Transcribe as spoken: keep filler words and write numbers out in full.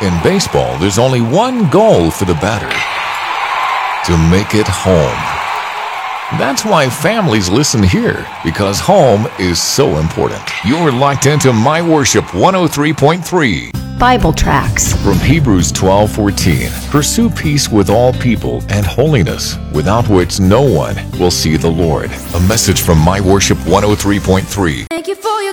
In baseball, there's only one goal for the batter: to make it home. That's why families listen here, because home is so important. You're locked into My Worship one oh three point three. Bible tracts From Hebrews twelve fourteen, pursue peace with all people and holiness, without which no one will see the Lord. A message from My Worship one oh three point three. Thank you for your